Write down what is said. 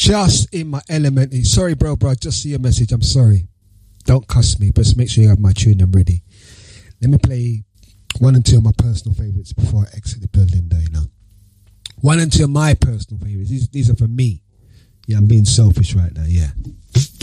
just in my element. Sorry, bro, just see your message. I'm sorry. Don't cuss me, but just make sure you have my tune. I'm ready. Let me play 1 and 2 of my personal favourites before I exit the building there, 1 and 2 of my personal favourites. These are for me. Yeah, I'm being selfish right now, yeah.